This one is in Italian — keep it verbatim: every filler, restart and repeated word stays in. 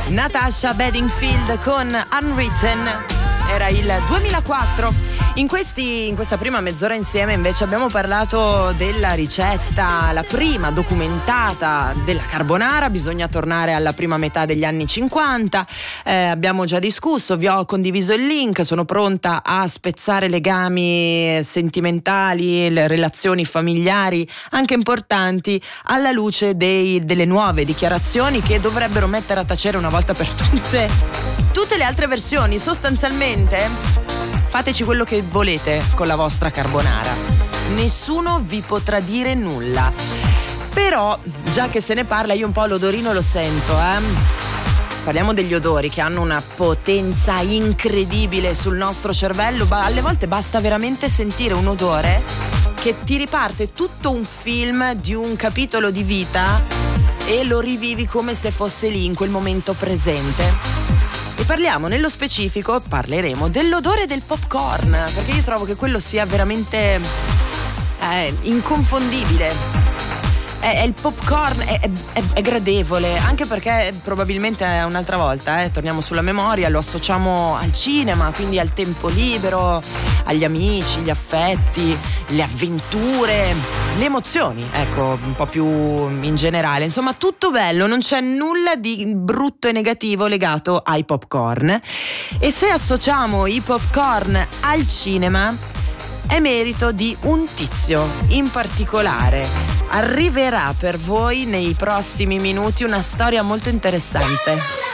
Natasha Bedingfield con Unwritten. Era il duemilaquattro. In, questi, in questa prima mezz'ora insieme invece abbiamo parlato della ricetta, la prima documentata della carbonara. Bisogna tornare alla prima metà degli anni cinquanta. Eh, abbiamo già discusso, vi ho condiviso il link, sono pronta a spezzare legami sentimentali, le relazioni familiari, anche importanti, alla luce dei, delle nuove dichiarazioni che dovrebbero mettere a tacere una volta per tutte tutte le altre versioni. Sostanzialmente fateci quello che volete con la vostra carbonara, nessuno vi potrà dire nulla. Però già che se ne parla, io un po' l'odorino lo sento, eh? Parliamo degli odori che hanno una potenza incredibile sul nostro cervello. Alle volte basta veramente sentire un odore che ti riparte tutto un film di un capitolo di vita e lo rivivi come se fosse lì in quel momento presente. E parliamo nello specifico, parleremo dell'odore del popcorn, perché io trovo che quello sia veramente eh, inconfondibile. È, è il popcorn, è, è, è gradevole, anche perché probabilmente un'altra volta, eh, torniamo sulla memoria, lo associamo al cinema, quindi al tempo libero, agli amici, gli affetti, le avventure, le emozioni, ecco, un po' più in generale. Insomma, tutto bello, non c'è nulla di brutto e negativo legato ai popcorn. E se associamo i popcorn al cinema, è merito di un tizio in particolare. Arriverà per voi nei prossimi minuti una storia molto interessante.